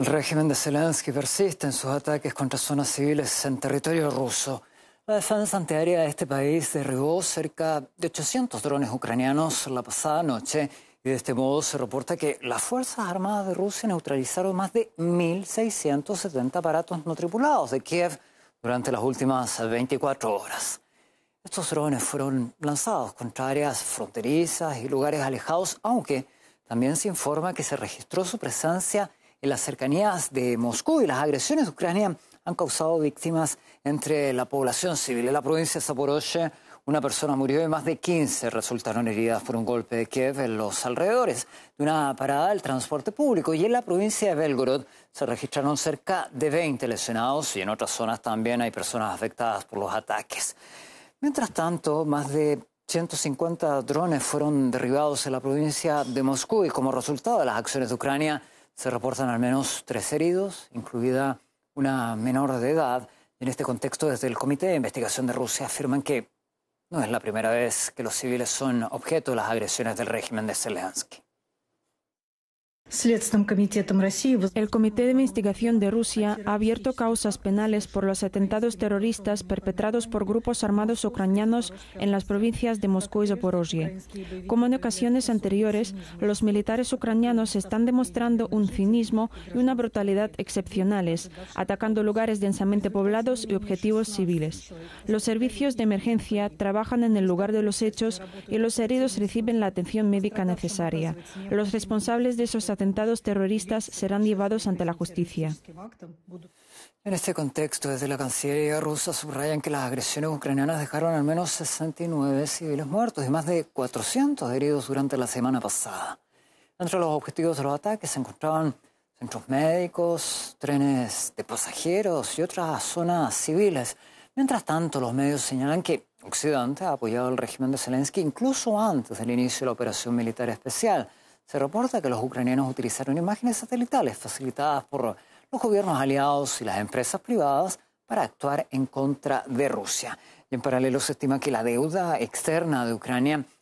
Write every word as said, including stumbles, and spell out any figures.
El régimen de Zelensky persiste en sus ataques contra zonas civiles en territorio ruso. La defensa antiaérea de este país derribó cerca de ochocientos drones ucranianos la pasada noche y de este modo se reporta que las Fuerzas Armadas de Rusia neutralizaron más de mil seiscientos setenta aparatos no tripulados de Kiev durante las últimas veinticuatro horas. Estos drones fueron lanzados contra áreas fronterizas y lugares alejados, aunque también se informa que se registró su presencia en las cercanías de Moscú y las agresiones de Ucrania han causado víctimas entre la población civil. En la provincia de Zaporozhye, una persona murió y más de quince resultaron heridas por un golpe de Kiev en los alrededores de una parada del transporte público. Y en la provincia de Belgorod se registraron cerca de veinte lesionados y en otras zonas también hay personas afectadas por los ataques. Mientras tanto, más de ciento cincuenta drones fueron derribados en la provincia de Moscú y como resultado de las acciones de Ucrania se reportan al menos tres heridos, incluida una menor de edad. En este contexto, desde el Comité de Investigación de Rusia afirman que no es la primera vez que los civiles son objeto de las agresiones del régimen de Zelensky. El Comité de Investigación de Rusia ha abierto causas penales por los atentados terroristas perpetrados por grupos armados ucranianos en las provincias de Moscú y Zaporozhye. Como en ocasiones anteriores, los militares ucranianos están demostrando un cinismo y una brutalidad excepcionales, atacando lugares densamente poblados y objetivos civiles. Los servicios de emergencia trabajan en el lugar de los hechos y los heridos reciben la atención médica necesaria. Los responsables de esos atentados terroristas serán llevados ante la justicia. En este contexto, desde la Cancillería rusa subrayan que las agresiones ucranianas dejaron al menos sesenta y nueve civiles muertos y más de cuatrocientos heridos durante la semana pasada. Entre los objetivos de los ataques se encontraban centros médicos, trenes de pasajeros y otras zonas civiles. Mientras tanto, los medios señalan que Occidente ha apoyado al régimen de Zelensky incluso antes del inicio de la operación militar especial. Se reporta que los ucranianos utilizaron imágenes satelitales facilitadas por los gobiernos aliados y las empresas privadas para actuar en contra de Rusia. Y en paralelo se estima que la deuda externa de Ucrania